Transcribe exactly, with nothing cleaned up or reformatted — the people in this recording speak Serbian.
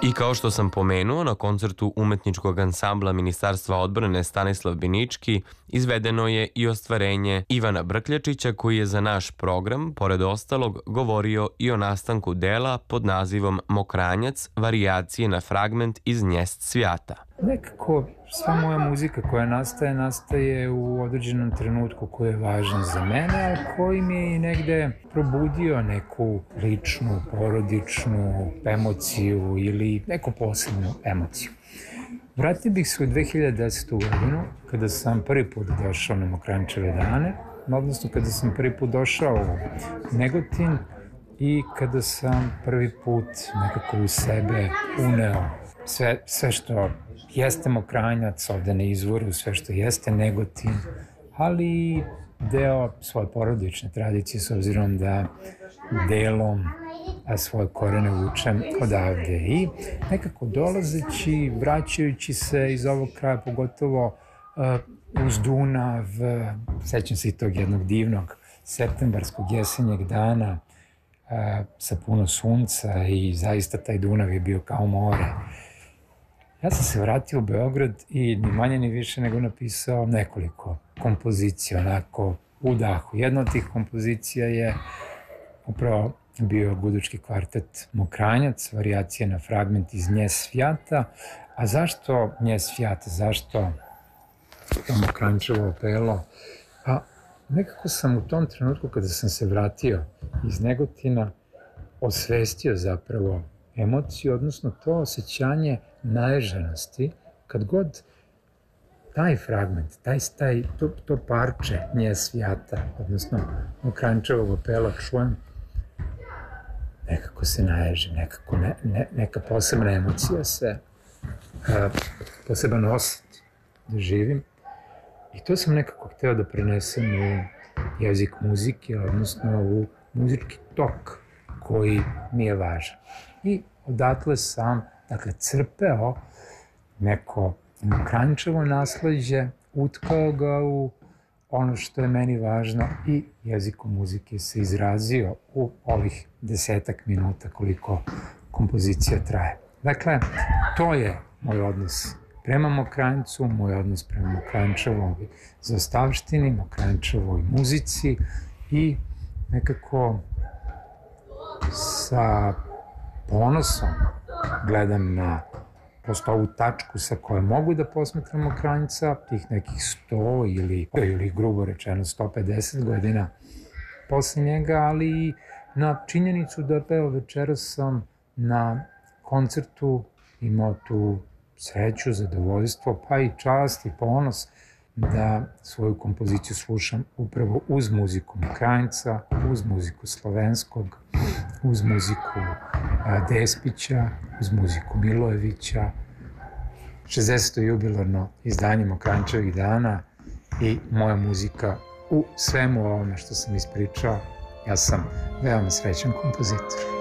I kao što sam pomenuo, na koncertu umetničkog ansambla Ministarstva odbrane Stanislav Binički izvedeno je i ostvarenje Ivana Brkljačića, koji je za naš program, pored ostalog, govorio i o nastanku dela pod nazivom Mokranjac, varijacije na fragment iz Njest svijata. Nekako sva moja muzika koja nastaje, nastaje u određenom trenutku koji je važan za mene, ali koji mi je i negde probudio neku ličnu, porodičnu emociju ili neku posebnu emociju. Vratio bih se u dve hiljade desetu. godinu, kada sam prvi put došao na Mokranjčeve dane, odnosno kada sam prvi put došao u Negotin i kada sam prvi put nekako u sebe uneo sve, sve što jeste Mokranjac, ovde na izvoru, sve što jeste Negotin, ali i deo svoje porodične tradicije, s obzirom da delom svoje korene vučem odavde. I nekako dolazeći, vraćajući se iz ovog kraja, pogotovo uh, uz Dunav, sećam se i tog jednog divnog septembarskog jesenjeg dana uh, sa puno sunca i zaista taj Dunav je bio kao more. Ja sam se vratio u Beograd i ni manje ni više nego napisao nekoliko kompozicija, onako u dahu. Jedna od tih kompozicija je upravo bio Gudučki kvartet Mokranjac, varijacije na fragment iz Nje svijata. A zašto Nje svijata? Zašto to Mokranjčevo opelo? Pa nekako sam u tom trenutku kada sam se vratio iz Negotina osvestio zapravo emociju, odnosno to osjećanje naježanosti, kad god taj fragment, taj, taj, to, to parče Nje svijata, odnosno Mokranjčevog opela čujem, nekako se naježim, nekako ne, ne, neka posebna emocija se, a, poseban osjet doživim. I to sam nekako hteo da prenesem u jezik muzike, odnosno u muzički tok koji mi je važan. I odatle sam, dakle, crpeo neko Mokranjčevo nasleđe, utkao ga u ono što je meni važno i jezikom muzike se izrazio u ovih desetak minuta koliko kompozicija traje. Dakle, to je moj odnos prema Mokranjcu, moj odnos prema Mokranjčevoj zaostavštini, Mokranjčevoj muzici i nekako sa ponosom gledam na prosto ovu tačku sa koje mogu da posmetram Mokranjca, tih nekih sto ili, ili grubo rečeno sto pedeset godina posle njega, ali i na činjenicu da evo večeras sam na koncertu imao tu sreću, zadovoljstvo, pa i čast i ponos da svoju kompoziciju slušam upravo uz muziku Mokranjca, uz muziku Slovenskog, uz muziku Despića, uz muziku Milojevića, šezdeseto jubilarno izdanje Mokranjčevih dana i moja muzika u svemu ovome što sam ispričao. Ja sam veoma srećan kompozitor.